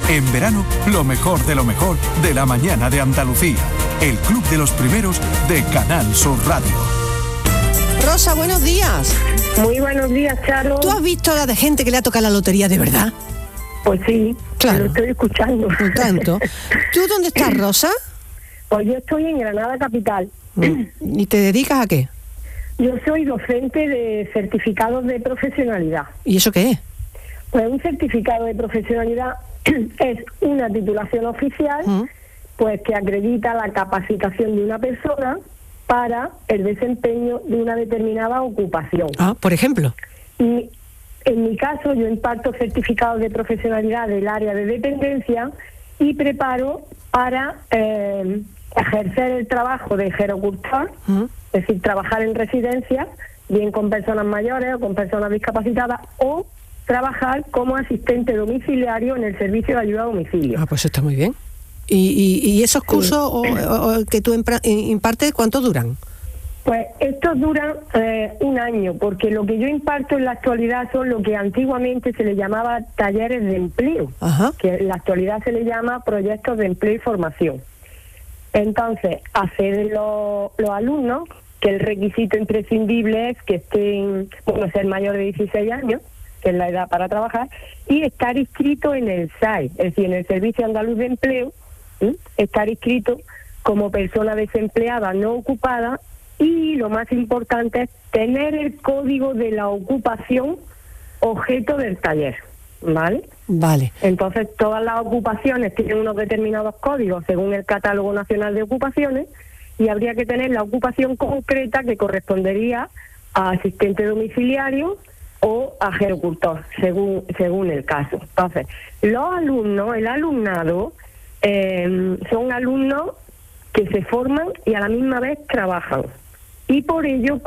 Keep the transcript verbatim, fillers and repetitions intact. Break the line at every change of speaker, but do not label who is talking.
En verano, lo mejor de lo mejor de la mañana de Andalucía. El Club de los Primeros de Canal Sur Radio.
Rosa, buenos días.
Muy buenos días, Charo.
¿Tú has visto a la de gente que le ha tocado la lotería de verdad?
Pues sí,
claro.
Lo estoy escuchando.
Un tanto. ¿Tú dónde estás, Rosa?
Pues yo estoy en Granada Capital.
¿Y te dedicas a qué?
Yo soy docente de certificados de profesionalidad.
¿Y eso qué es?
Pues un certificado de profesionalidad es una titulación oficial, uh-huh. pues que acredita la capacitación de una persona para el desempeño de una determinada ocupación.
Ah, por ejemplo.
Y en mi caso, yo imparto certificados de profesionalidad del área de dependencia y preparo para eh, ejercer el trabajo de gerocultor, uh-huh. es decir, trabajar en residencia, bien con personas mayores o con personas discapacitadas, o trabajar como asistente domiciliario en el servicio de ayuda a domicilio.
Ah, pues está muy bien. ¿Y, y, y esos cursos sí. o, o, que tú impartes, cuánto duran?
Pues estos duran eh, un año, porque lo que yo imparto en la actualidad son lo que antiguamente se le llamaba talleres de empleo, Ajá. que en la actualidad se le llama proyectos de empleo y formación. Entonces, acceden los, los alumnos, que el requisito imprescindible es que estén, bueno, ser mayor de dieciséis años, que es la edad para trabajar, y estar inscrito en el S A E, es decir, en el Servicio Andaluz de Empleo, ¿sí? Estar inscrito como persona desempleada no ocupada, y lo más importante es tener el código de la ocupación objeto del taller, ¿vale?
Vale.
Entonces, todas las ocupaciones tienen unos determinados códigos según el Catálogo Nacional de Ocupaciones, y habría que tener la ocupación concreta que correspondería a asistente domiciliario o a gerocultor, según según el caso. Entonces, los alumnos, el alumnado, eh, son alumnos que se forman y a la misma vez trabajan. Y por ello